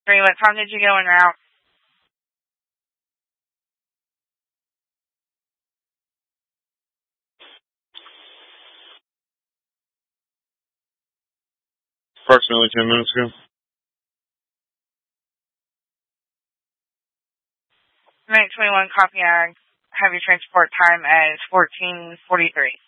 What time did you go en route? Approximately 10 minutes ago. Night 21, copy. Have your transport time as 14:43.